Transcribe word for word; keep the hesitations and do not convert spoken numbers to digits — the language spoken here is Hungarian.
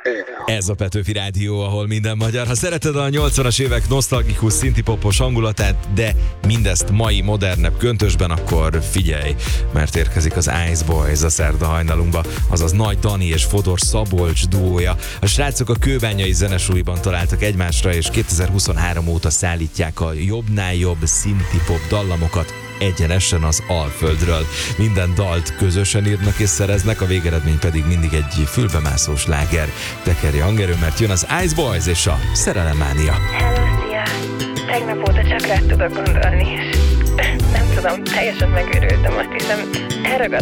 Ez a Petőfi Rádió, ahol minden magyar. Ha szereted a nyolcvanas évek nosztalgikus, szintipopos hangulatát, de mindezt mai, modernebb köntösben, akkor figyelj, mert érkezik az Ice Boys a szerda hajnalunkba, azaz Nagy Dani és Fodor Szabolcs duója. A srácok a kőbányai zenesuliban találtak egymásra, és kétezer-huszonhárom óta szállítják a jobbnál jobb szintipop dallamokat egyenesen az Alföldről. Minden dalt közösen írnak és szereznek, a végeredmény pedig mindig egy fülbemászó sláger. Tekerje hangerő, mert jön az Ice Boys és a Szerelemmánia. Hello, szia! Tegnap óta csak rád tudok gondolni, és nem tudom, teljesen megőrültem, azt hiszem, elragad